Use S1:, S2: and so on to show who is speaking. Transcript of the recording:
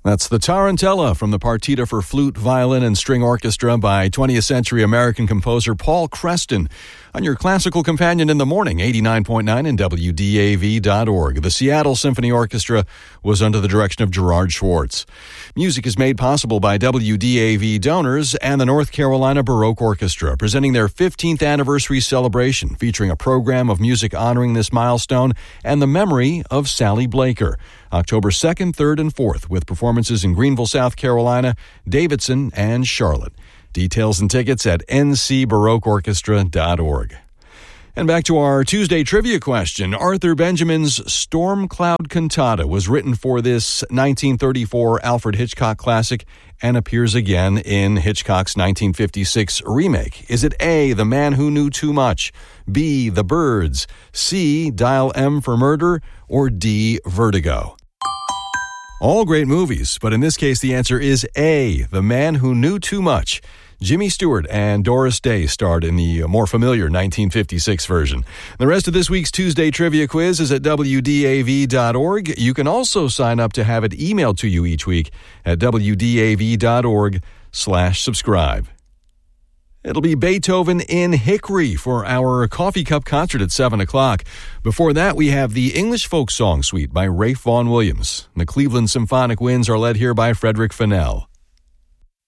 S1: That's the Tarantella from the Partita for Flute, Violin, and String Orchestra by 20th century American composer Paul Creston on your classical companion in the morning, 89.9 and WDAV.org. The Seattle Symphony Orchestra was under the direction of Gerard Schwartz. Music is made possible by WDAV donors and the North Carolina Baroque Orchestra, presenting their 15th anniversary celebration, featuring a program of music honoring this milestone and the memory of Sally Blaker. October 2nd, 3rd, and 4th, with performances in Greenville, South Carolina, Davidson, and Charlotte. Details and tickets at ncbaroqueorchestra.org. And back to our Tuesday trivia question. Arthur Benjamin's Storm Cloud Cantata was written for this 1934 Alfred Hitchcock classic and appears again in Hitchcock's 1956 remake. Is it A, The Man Who Knew Too Much, B, The Birds, C, Dial M for Murder, or D, Vertigo? All great movies, but in this case the answer is A, The Man Who Knew Too Much. Jimmy Stewart and Doris Day starred in the more familiar 1956 version. The rest of this week's Tuesday Trivia Quiz is at WDAV.org. You can also sign up to have it emailed to you each week at WDAV.org/subscribe. It'll be Beethoven in Hickory for our Coffee Cup concert at 7 o'clock. Before that, we have the English Folk Song Suite by Ralph Vaughan Williams. The Cleveland Symphonic Winds are led here by Frederick Fennell.